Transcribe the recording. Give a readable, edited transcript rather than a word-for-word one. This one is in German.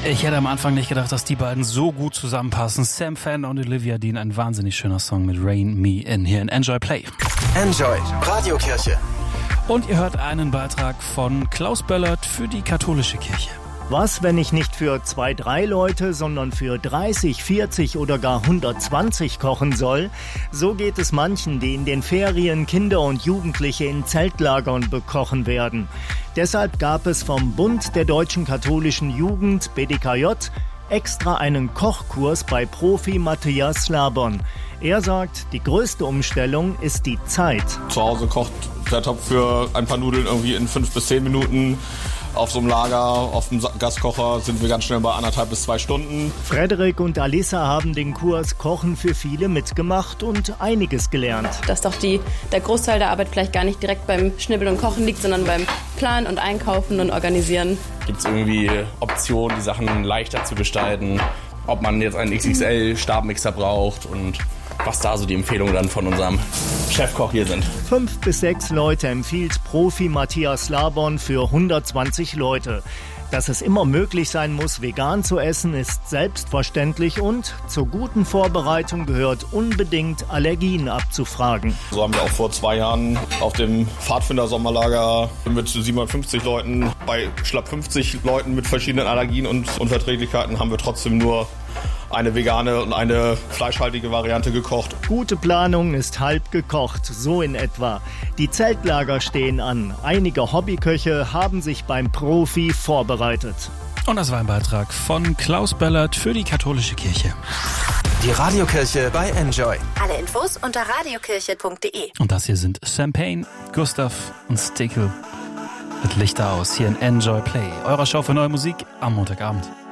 Ich hätte am Anfang nicht gedacht, dass die beiden so gut zusammenpassen. Sam Fender und Olivia Dean, ein wahnsinnig schöner Song mit Rain Me In hier in Enjoy Play. Enjoy Radiokirche. Und ihr hört einen Beitrag von Klaus Böllert für die katholische Kirche. Was, wenn ich nicht für 2, 3 Leute, sondern für 30, 40 oder gar 120 kochen soll? So geht es manchen, die in den Ferien Kinder und Jugendliche in Zeltlagern bekochen werden. Deshalb gab es vom Bund der Deutschen Katholischen Jugend, BDKJ, extra einen Kochkurs bei Profi Matthias Slabon. Er sagt, die größte Umstellung ist die Zeit. Zu Hause kocht der Topf für ein paar Nudeln irgendwie in 5 bis 10 Minuten. Auf so einem Lager, auf dem Gaskocher sind wir ganz schnell bei 1,5 bis 2 Stunden. Frederik und Alissa haben den Kurs Kochen für viele mitgemacht und einiges gelernt. Dass doch der Großteil der Arbeit vielleicht gar nicht direkt beim Schnibbeln und Kochen liegt, sondern beim Planen und Einkaufen und Organisieren. Gibt es irgendwie Optionen, die Sachen leichter zu gestalten? Ob man jetzt einen XXL-Stabmixer braucht und was da so die Empfehlungen dann von unserem Chefkoch hier sind. 5 bis 6 Leute empfiehlt Profi Matthias Slabon für 120 Leute. Dass es immer möglich sein muss, vegan zu essen, ist selbstverständlich und zur guten Vorbereitung gehört unbedingt Allergien abzufragen. So haben wir auch vor 2 Jahren auf dem Pfadfinder-Sommerlager mit 750 Leuten, bei schlapp 50 Leuten mit verschiedenen Allergien und Unverträglichkeiten haben wir trotzdem nur eine vegane und eine fleischhaltige Variante gekocht. Gute Planung ist halb gekocht, so in etwa. Die Zeltlager stehen an. Einige Hobbyköche haben sich beim Profi vorbereitet. Und das war ein Beitrag von Klaus Böllert für die katholische Kirche. Die Radiokirche bei Enjoy. Alle Infos unter radiokirche.de. Und das hier sind Sam Payne, Gustav und Stickel mit Lichter aus hier in Enjoy Play, eurer Show für neue Musik am Montagabend.